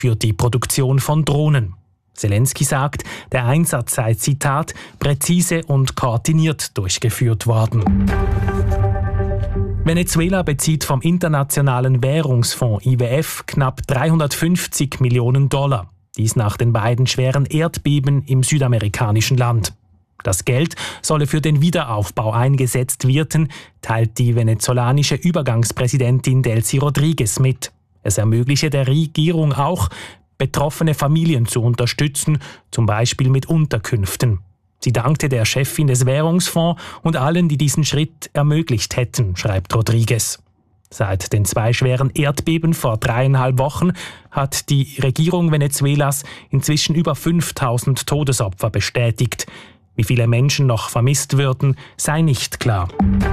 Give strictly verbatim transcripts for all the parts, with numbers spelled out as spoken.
für die Produktion von Drohnen. Zelensky sagt, der Einsatz sei, Zitat, präzise und koordiniert durchgeführt worden. Venezuela bezieht vom Internationalen Währungsfonds I W F knapp dreihundertfünfzig Millionen Dollar. Dies nach den beiden schweren Erdbeben im südamerikanischen Land. Das Geld solle für den Wiederaufbau eingesetzt werden, teilt die venezolanische Übergangspräsidentin Delcy Rodriguez mit. Es ermögliche der Regierung auch, betroffene Familien zu unterstützen, zum Beispiel mit Unterkünften. Sie dankte der Chefin des Währungsfonds und allen, die diesen Schritt ermöglicht hätten, schreibt Rodriguez. Seit den zwei schweren Erdbeben vor dreieinhalb Wochen hat die Regierung Venezuelas inzwischen über fünftausend Todesopfer bestätigt. Wie viele Menschen noch vermisst würden, sei nicht klar.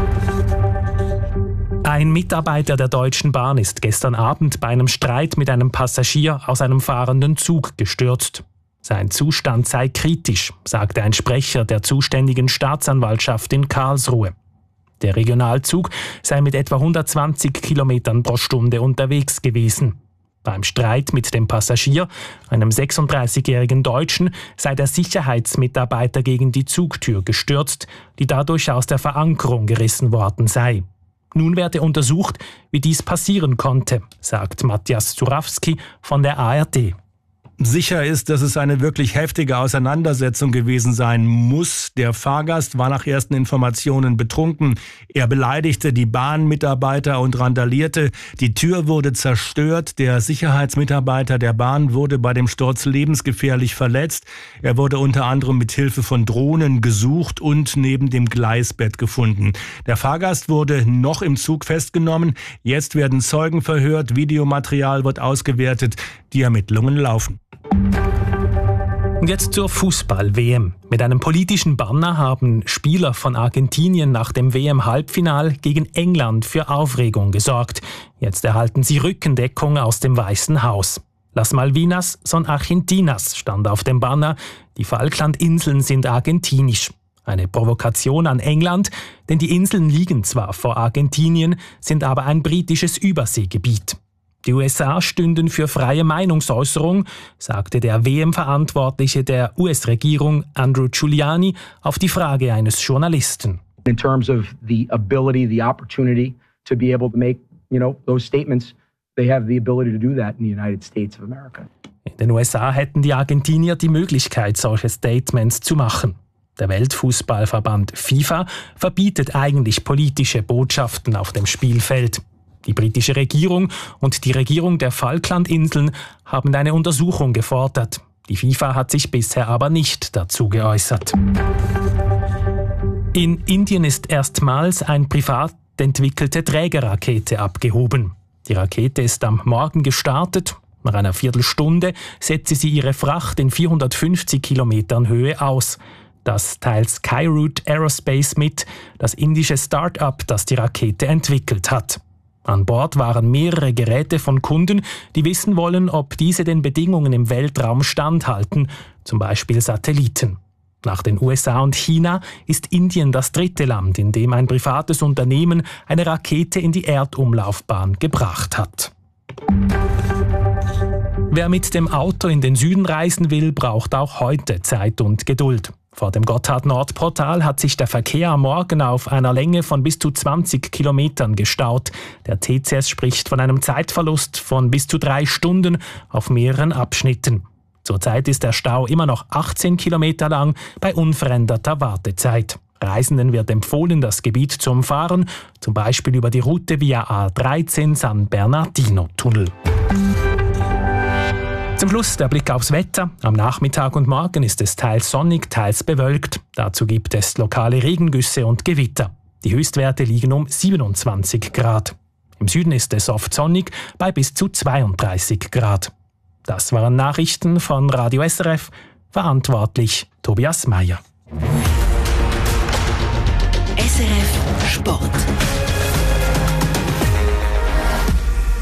Ein Mitarbeiter der Deutschen Bahn ist gestern Abend bei einem Streit mit einem Passagier aus einem fahrenden Zug gestürzt. Sein Zustand sei kritisch, sagte ein Sprecher der zuständigen Staatsanwaltschaft in Karlsruhe. Der Regionalzug sei mit etwa hundertzwanzig Kilometern pro Stunde unterwegs gewesen. Beim Streit mit dem Passagier, einem sechsunddreißigjährigen Deutschen, sei der Sicherheitsmitarbeiter gegen die Zugtür gestürzt, die dadurch aus der Verankerung gerissen worden sei. Nun werde untersucht, wie dies passieren konnte, sagt Matthias Zurawski von der A R D. Sicher ist, dass es eine wirklich heftige Auseinandersetzung gewesen sein muss. Der Fahrgast war nach ersten Informationen betrunken. Er beleidigte die Bahnmitarbeiter und randalierte. Die Tür wurde zerstört. Der Sicherheitsmitarbeiter der Bahn wurde bei dem Sturz lebensgefährlich verletzt. Er wurde unter anderem mit Hilfe von Drohnen gesucht und neben dem Gleisbett gefunden. Der Fahrgast wurde noch im Zug festgenommen. Jetzt werden Zeugen verhört. Videomaterial wird ausgewertet. Die Ermittlungen laufen. Und jetzt zur Fußball-W M. Mit einem politischen Banner haben Spieler von Argentinien nach dem W M-Halbfinal gegen England für Aufregung gesorgt. Jetzt erhalten sie Rückendeckung aus dem Weißen Haus. Las Malvinas son Argentinas stand auf dem Banner. Die Falklandinseln sind argentinisch. Eine Provokation an England, denn die Inseln liegen zwar vor Argentinien, sind aber ein britisches Überseegebiet. Die U S A stünden für freie Meinungsäußerung, sagte der W M-Verantwortliche der U S-Regierung Andrew Giuliani auf die Frage eines Journalisten. In terms of the ability, the opportunity to be able to make, you know, those statements, they have the ability to do that in the United States of America. In den U S A hätten die Argentinier die Möglichkeit, solche Statements zu machen. Der Weltfußballverband FIFA verbietet eigentlich politische Botschaften auf dem Spielfeld. Die britische Regierung und die Regierung der Falklandinseln haben eine Untersuchung gefordert. Die FIFA hat sich bisher aber nicht dazu geäußert. In Indien ist erstmals eine privat entwickelte Trägerrakete abgehoben. Die Rakete ist am Morgen gestartet. Nach einer Viertelstunde setzte sie ihre Fracht in vierhundertfünfzig Kilometern Höhe aus. Das teilt Skyroot Aerospace mit, das indische Start-up, das die Rakete entwickelt hat. An Bord waren mehrere Geräte von Kunden, die wissen wollen, ob diese den Bedingungen im Weltraum standhalten, zum Beispiel Satelliten. Nach den U S A und China ist Indien das dritte Land, in dem ein privates Unternehmen eine Rakete in die Erdumlaufbahn gebracht hat. Wer mit dem Auto in den Süden reisen will, braucht auch heute Zeit und Geduld. Vor dem Gotthard-Nord-Portal hat sich der Verkehr am Morgen auf einer Länge von bis zu zwanzig Kilometern gestaut. Der T C S spricht von einem Zeitverlust von bis zu drei Stunden auf mehreren Abschnitten. Zurzeit ist der Stau immer noch achtzehn Kilometer lang bei unveränderter Wartezeit. Reisenden wird empfohlen, das Gebiet zu umfahren, zum Beispiel über die Route via A dreizehn San Bernardino-Tunnel. Zum Schluss der Blick aufs Wetter. Am Nachmittag und Morgen ist es teils sonnig, teils bewölkt. Dazu gibt es lokale Regengüsse und Gewitter. Die Höchstwerte liegen um siebenundzwanzig Grad. Im Süden ist es oft sonnig bei bis zu zweiunddreißig Grad. Das waren Nachrichten von Radio S R F. Verantwortlich Tobias Meyer. S R F Sport.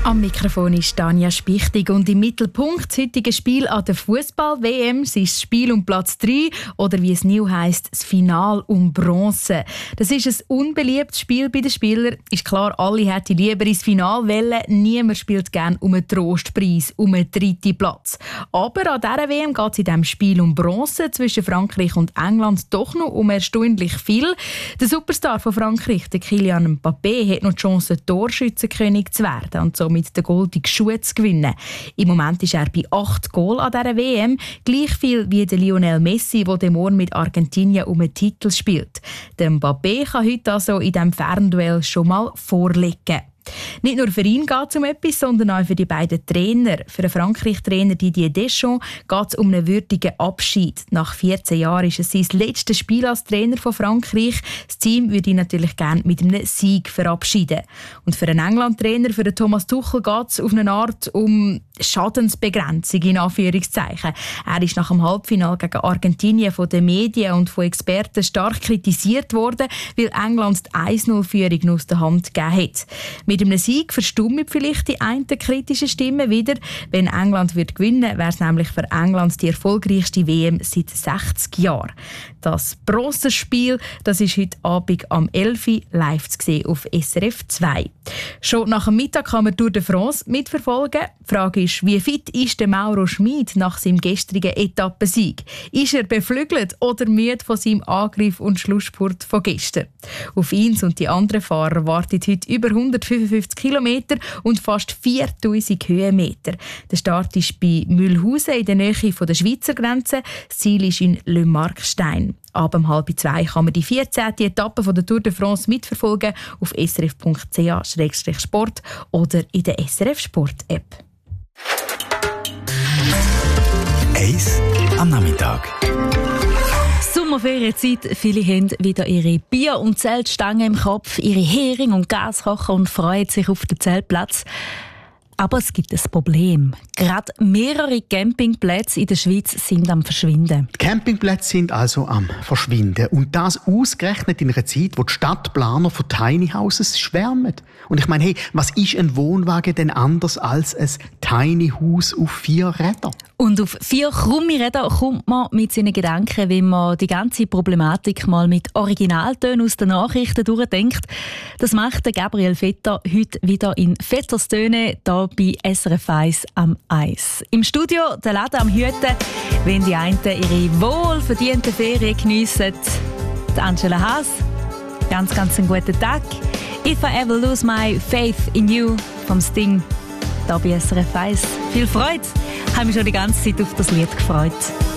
Am Mikrofon ist Tanja Spichtig und im Mittelpunkt des heutigen Spiel an der Fußball-W M ist das Spiel um Platz drei oder wie es neu heisst, das Finale um Bronze. Das ist ein unbeliebtes Spiel bei den Spielern. Ist klar, alle hätten lieber ins Finale wollen. Niemand spielt gerne um einen Trostpreis, um einen dritten Platz. Aber an dieser W M geht es in diesem Spiel um Bronze zwischen Frankreich und England doch noch um erstaunlich viel. Der Superstar von Frankreich, der Kylian Mbappé, hat noch die Chance, Torschützenkönig zu werden und somit mit den goldenen Schuhen zu gewinnen. Im Moment ist er bei acht Goal an dieser W M, gleich viel wie der Lionel Messi, der morgen mit Argentinien um einen Titel spielt. Der Mbappé kann heute also in diesem Fernduell schon mal vorlegen. Nicht nur für ihn geht es um etwas, sondern auch für die beiden Trainer. Für den Frankreich-Trainer Didier Deschamps geht es um einen würdigen Abschied. Nach vierzehn Jahren ist es sein letztes Spiel als Trainer von Frankreich. Das Team würde ihn natürlich gerne mit einem Sieg verabschieden. Und für den England-Trainer, für den Thomas Tuchel, geht es auf eine Art um Schadensbegrenzung, in Anführungszeichen. Er ist nach dem Halbfinale gegen Argentinien von den Medien und von Experten stark kritisiert worden, weil England die eins null Führung aus der Hand gegeben hat. Mit einem Sieg verstummen vielleicht die einen kritischen Stimmen wieder. Wenn England wird gewinnen, wäre es nämlich für England die erfolgreichste W M seit sechzig Jahren. Das Bronzespiel, das ist heute Abend am elf Uhr live zu sehen auf S R F zwei. Schon nach dem Mittag kann man Tour de France mitverfolgen. Die Frage ist, wie fit ist der Mauro Schmid nach seinem gestrigen Etappensieg? Ist er beflügelt oder müde von seinem Angriff und Schlussspurt von gestern? Auf ihn und die anderen Fahrer wartet heute über hundertfünfundfünfzig Kilometer und fast viertausend Höhenmeter. Der Start ist bei Mühlhausen in der Nähe der Schweizer Grenze. Das Ziel ist in Le Markstein. Ab um halb zwei kann man die vierzehnte Etappe von der Tour de France mitverfolgen auf s r f punkt c h slash sport oder in der S R F Sport App. Eis am Nachmittag. Sommerferienzeit. Viele haben wieder ihre Bier- und Zeltstangen im Kopf, ihre Hering- und Gaskocher und freuen sich auf den Zeltplatz. Aber es gibt ein Problem. Gerade mehrere Campingplätze in der Schweiz sind am Verschwinden. Die Campingplätze sind also am Verschwinden. Und das ausgerechnet in einer Zeit, wo die Stadtplaner von Tiny Houses schwärmen. Und ich meine, hey, was ist ein Wohnwagen denn anders als ein Tiny House auf vier Rädern? Und auf vier krumme Räder kommt man mit seinen Gedanken, wenn man die ganze Problematik mal mit Originaltönen aus den Nachrichten durchdenkt. Das macht Gabriel Vetter heute wieder in Vetters Töne hier bei S R F eins am Eis. Im Studio der Laden am Hüten, wenn die einen ihre wohlverdienten Ferien geniessen. Die Angela Haas, ganz, ganz einen guten Tag. If I ever lose my faith in you vom Sting, hier bei S R F eins. Viel Freude, ich habe mich schon die ganze Zeit auf das Lied gefreut.